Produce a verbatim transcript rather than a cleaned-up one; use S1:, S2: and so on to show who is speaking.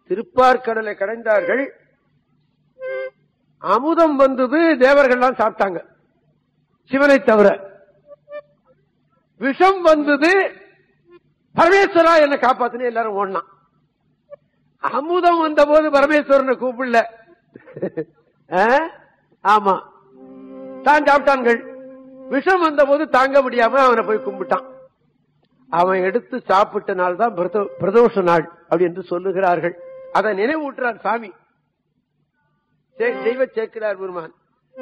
S1: திருப்பார்கடலை கடைந்தார்கள். அமுதம் வந்தது, தேவர்கள்லாம் சாப்பிட்டாங்க சிவனை தவிர. விஷம் வந்தது, பரமேஸ்வரா என்ன காப்பாத்துன்னு எல்லாரும் ஓடனான். அமுதம் வந்த போது பரமேஸ்வரனை கூப்பிடல. ஆமா, தான் சாப்பிட்டான்கள். விஷம் வந்த போது தாங்க முடியாம அவனை போய் கும்பிட்டான். அவன் எடுத்து சாப்பிட்ட நாள் தான் பிரதோஷ நாள் அப்படி என்று சொல்லுகிறார்கள். அதை நினைவூட்டுறார் சாமி, தெய்வ சேர்க்கிறார் பெருமான்.